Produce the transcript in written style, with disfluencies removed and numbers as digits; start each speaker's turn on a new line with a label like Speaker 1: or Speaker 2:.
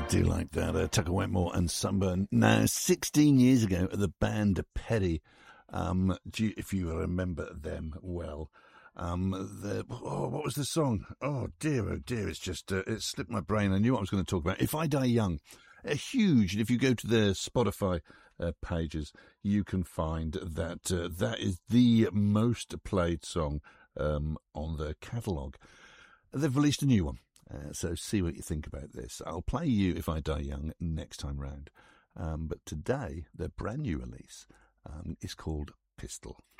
Speaker 1: Do like that, Tucker Wetmore and Sunburn. Now, 16 years ago, the band Petty, if you remember them well, what was the song? Oh dear, it's just, it slipped my brain. I knew what I was going to talk about. If I Die Young, huge. And if you go to their Spotify pages, you can find that that is the most played song on their catalogue. They've released a new one. So see what you think about this. I'll play you If I Die Young next time round. But today, their brand new release is called Pistol.